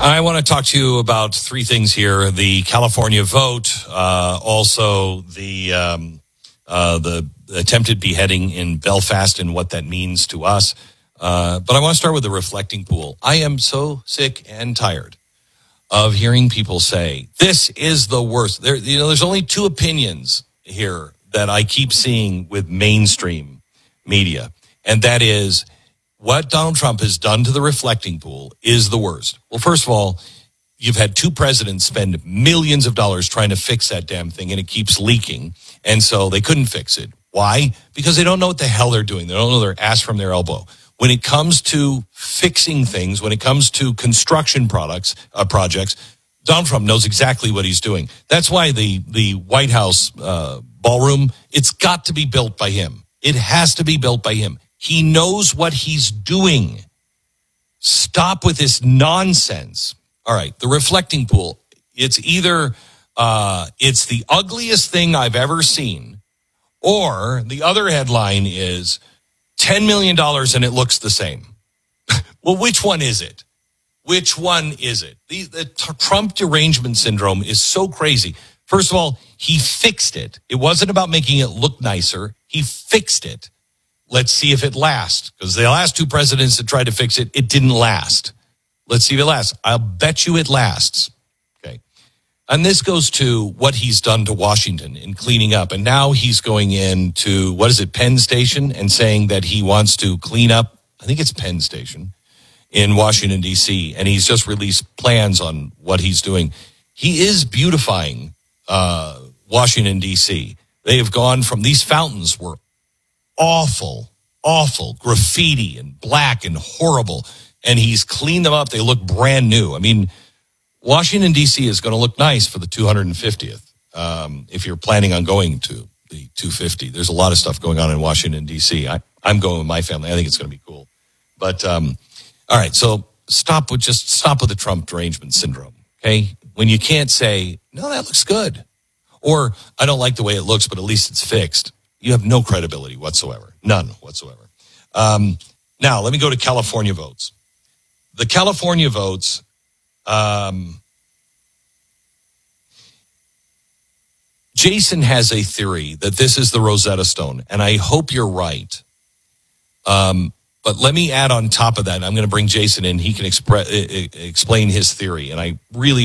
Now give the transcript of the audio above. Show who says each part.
Speaker 1: I want to talk to you about three things here: the California vote, also the attempted beheading in Belfast and what that means to us. But I want to start with the reflecting pool. I am so sick and tired of hearing people say this is the worst. There's only two opinions here that I keep seeing with mainstream media, and that is what Donald Trump has done to the reflecting pool is the worst. Well, first of all, you've had two presidents spend millions of dollars trying to fix that damn thing, and it keeps leaking, and so they couldn't fix it. Why? Because they don't know what the hell they're doing. They don't know their ass from their elbow. When it comes to fixing things, when it comes to construction projects, Donald Trump knows exactly what he's doing. That's why the White House ballroom, it's got to be built by him. It has to be built by him. He knows what he's doing. Stop with this nonsense. All right, the reflecting pool. It's either it's the ugliest thing I've ever seen, or the other headline is $10 million and it looks the same. Well, which one is it? Which one is it? The Trump derangement syndrome is so crazy. First of all, he fixed it. It wasn't about making it look nicer. He fixed it. Let's see if it lasts. Because the last two presidents that tried to fix it, it didn't last. Let's see if it lasts. I'll bet you it lasts. Okay. And this goes to what he's done to Washington in cleaning up. And now he's going into, Penn Station, and saying that he wants to clean up, I think it's Penn Station, in Washington, D.C., and he's just released plans on what he's doing. He is beautifying Washington, D.C. They have gone from, these fountains were awful graffiti and black and horrible, and he's cleaned them up. They look brand new. I mean, Washington, D.C. is going to look nice for the 250th if you're planning on going to the 250. There's a lot of stuff going on in Washington, D.C. I'm going with my family. I think it's going to be cool. But, all right, so stop with the Trump derangement syndrome, okay? When you can't say, no, that looks good. Or, I don't like the way it looks, but at least it's fixed. You have no credibility whatsoever. None whatsoever. Now, let me go to California votes. The California votes, Jason has a theory that this is the Rosetta Stone, and I hope you're right. But let me add on top of that, I'm going to bring Jason in. He can explain his theory, and I really